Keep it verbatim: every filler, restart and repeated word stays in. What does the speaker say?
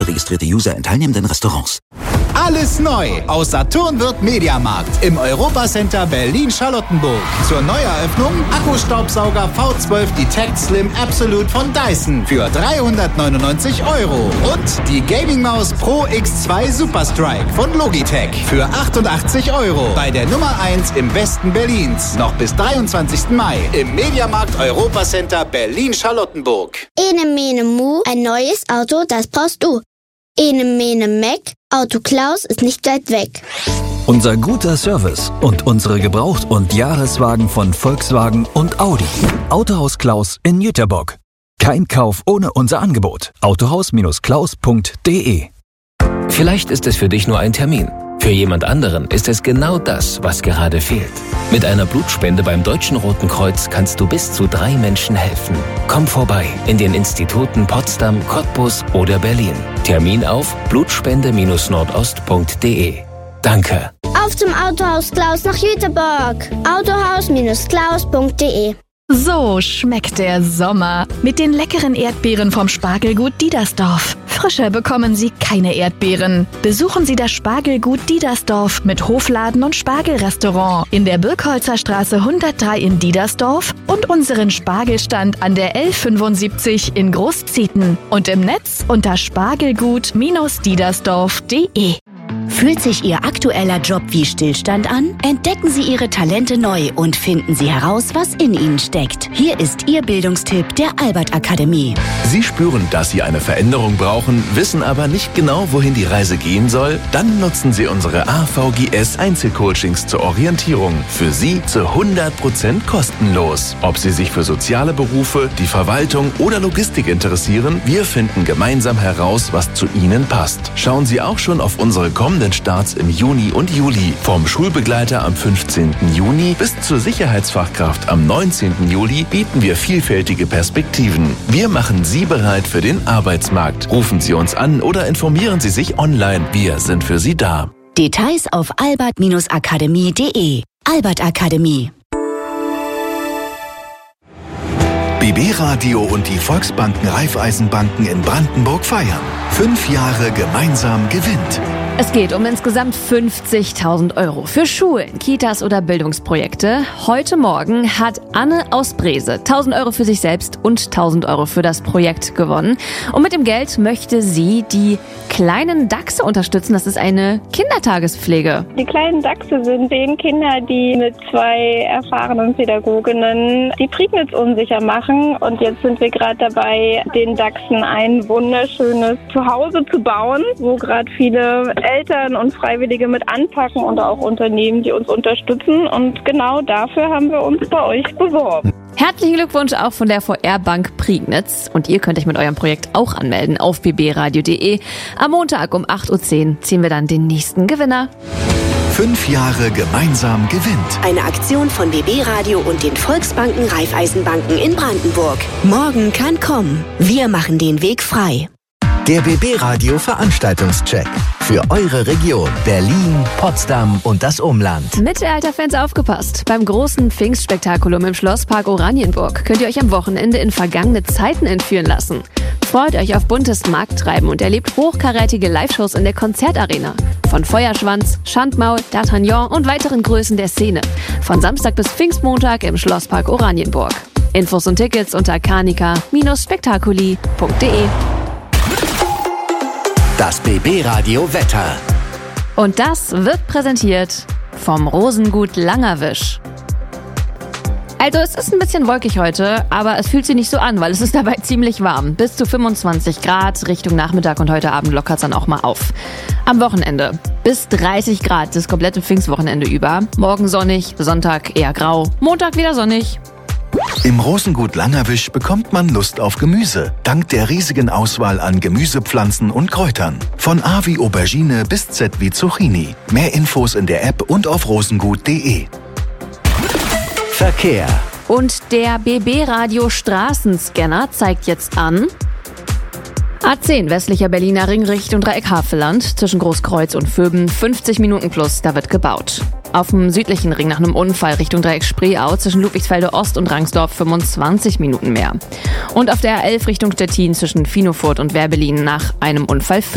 registrierte User in teilnehmenden Restaurants. Alles neu aus Saturn wird Mediamarkt im Europacenter Berlin-Charlottenburg. Zur Neueröffnung Akkustaubsauger V zwölf Detect Slim Absolute von Dyson für dreihundertneunundneunzig Euro. Und die Gaming-Maus Pro X zwei Super Strike von Logitech für achtundachtzig Euro. Bei der Nummer eins im Westen Berlins. Noch bis dreiundzwanzigsten Mai im Mediamarkt Europacenter Berlin-Charlottenburg. Ene Mene Mu, ein neues Auto, das brauchst du. Ene Mene Mac, Auto Klaus ist nicht weit weg. Unser guter Service und unsere Gebraucht- und Jahreswagen von Volkswagen und Audi. Autohaus Klaus in Jüterbock. Kein Kauf ohne unser Angebot. autohaus Klaus punkt de. Vielleicht ist es für dich nur ein Termin. Für jemand anderen ist es genau das, was gerade fehlt. Mit einer Blutspende beim Deutschen Roten Kreuz kannst du bis zu drei Menschen helfen. Komm vorbei in den Instituten Potsdam, Cottbus oder Berlin. Termin auf blutspende nordost punkt de. Danke. Auf zum Autohaus Klaus nach Jüterbock. autohaus Klaus punkt de. So schmeckt der Sommer mit den leckeren Erdbeeren vom Spargelgut Diedersdorf. Frischer bekommen Sie keine Erdbeeren. Besuchen Sie das Spargelgut Diedersdorf mit Hofladen und Spargelrestaurant in der Birkholzer Straße hundertdrei in Diedersdorf und unseren Spargelstand an der L fünfundsiebzig in Großzieten und im Netz unter spargelgut diedersdorf punkt de. Fühlt sich Ihr aktueller Job wie Stillstand an? Entdecken Sie Ihre Talente neu und finden Sie heraus, was in Ihnen steckt. Hier ist Ihr Bildungstipp der Albert Akademie. Sie spüren, dass Sie eine Veränderung brauchen, wissen aber nicht genau, wohin die Reise gehen soll? Dann nutzen Sie unsere A V G S Einzelcoachings zur Orientierung. Für Sie zu hundert Prozent kostenlos. Ob Sie sich für soziale Berufe, die Verwaltung oder Logistik interessieren, wir finden gemeinsam heraus, was zu Ihnen passt. Schauen Sie auch schon auf unsere kommenden Starts im Juni und Juli. Vom Schulbegleiter am fünfzehnten Juni bis zur Sicherheitsfachkraft am neunzehnten Juli bieten wir vielfältige Perspektiven. Wir machen Sie bereit für den Arbeitsmarkt. Rufen Sie uns an oder informieren Sie sich online. Wir sind für Sie da. Details auf albert akademie punkt de. Albert Akademie. B B Radio und die Volksbanken Raiffeisenbanken in Brandenburg feiern. Fünf Jahre gemeinsam gewinnt. Es geht um insgesamt fünfzigtausend Euro für Schulen, Kitas oder Bildungsprojekte. Heute Morgen hat Anne aus Brese tausend Euro für sich selbst und tausend Euro für das Projekt gewonnen. Und mit dem Geld möchte sie die kleinen Dachse unterstützen. Das ist eine Kindertagespflege. Die kleinen Dachse sind zehn Kinder, die mit zwei erfahrenen Pädagoginnen die Prignitz unsicher machen. Und jetzt sind wir gerade dabei, den Dachsen ein wunderschönes Zuhause zu bauen, wo gerade viele Eltern und Freiwillige mit anpacken und auch Unternehmen, die uns unterstützen. Und genau dafür haben wir uns bei euch beworben. Herzlichen Glückwunsch auch von der V R-Bank Prignitz. Und ihr könnt euch mit eurem Projekt auch anmelden auf b b radio punkt de. Am Montag um acht Uhr zehn ziehen wir dann den nächsten Gewinner. Fünf Jahre gemeinsam gewinnt. Eine Aktion von B B Radio und den Volksbanken Raiffeisenbanken in Brandenburg. Morgen kann kommen. Wir machen den Weg frei. Der B B Radio Veranstaltungscheck für eure Region Berlin, Potsdam und das Umland. Mittelalterfans aufgepasst! Beim großen Pfingstspektakulum im Schlosspark Oranienburg könnt ihr euch am Wochenende in vergangene Zeiten entführen lassen. Freut euch auf buntes Markttreiben und erlebt hochkarätige Live-Shows in der Konzertarena. Von Feuerschwanz, Schandmaul, D'Artagnan und weiteren Größen der Szene. Von Samstag bis Pfingstmontag im Schlosspark Oranienburg. Infos und Tickets unter kanika Spektakuli punkt de. Das B B Radio Wetter. Und das wird präsentiert vom Rosengut Langerwisch. Also es ist ein bisschen wolkig heute, aber es fühlt sich nicht so an, weil es ist dabei ziemlich warm. Bis zu fünfundzwanzig Grad, Richtung Nachmittag und heute Abend lockert es dann auch mal auf. Am Wochenende bis dreißig Grad das komplette Pfingstwochenende über. Morgen sonnig, Sonntag eher grau, Montag wieder sonnig. Im Rosengut Langerwisch bekommt man Lust auf Gemüse, dank der riesigen Auswahl an Gemüsepflanzen und Kräutern. Von A wie Aubergine bis Z wie Zucchini. Mehr Infos in der App und auf rosengut punkt de. Verkehr. Und der B B Radio Straßenscanner zeigt jetzt an: A zehn westlicher Berliner Ring Richtung Dreieck Havelland zwischen Großkreuz und Vöben fünfzig Minuten plus, da wird gebaut. Auf dem südlichen Ring nach einem Unfall Richtung Dreieck Spreeau zwischen Ludwigsfelde Ost und Rangsdorf fünfundzwanzig Minuten mehr. Und auf der A elf Richtung Stettin zwischen Finofurt und Werbelin nach einem Unfall